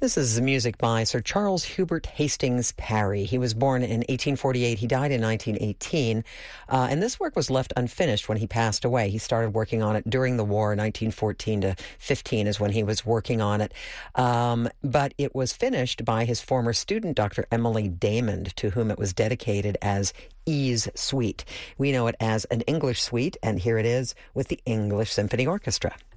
This is music by Sir Charles Hubert Hastings Parry. He was born in 1848. He died in 1918. And this work was left unfinished when he passed away. He started working on it during the war, 1914 to 15 is when he was working on it. But it was finished by his former student, Dr. Emily Damon, to whom it was dedicated as E's Suite. We know it as an English suite, and here it is with the English Symphony Orchestra.